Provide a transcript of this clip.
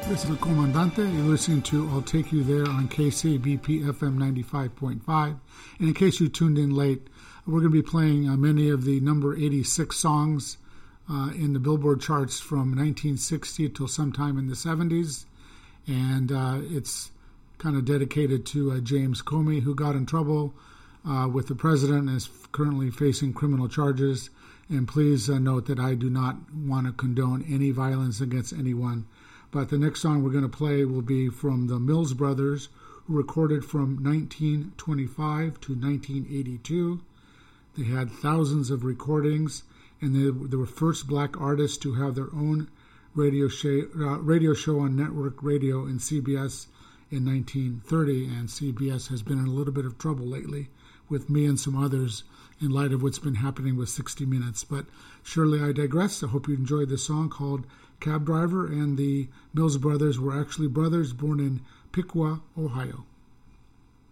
This is El Comandante. You're listening to I'll Take You There on KCBP FM 95.5. And in case you tuned in late, we're going to be playing many of the number 86 songs in the Billboard charts from 1960 till sometime in the 70s. And it's kind of dedicated to James Comey, who got in trouble with the president and is currently facing criminal charges. And please note that I do not want to condone any violence against anyone. But the next song we're going to play will be from the Mills Brothers, who recorded from 1925 to 1982. They had thousands of recordings, and they were first black artists to have their own radio show on network radio in CBS in 1930. And CBS has been in a little bit of trouble lately with me and some others in light of what's been happening with 60 Minutes. But surely I digress. I hope you enjoyed this song called Cab Driver, and the Mills Brothers were actually brothers born in Piqua, Ohio.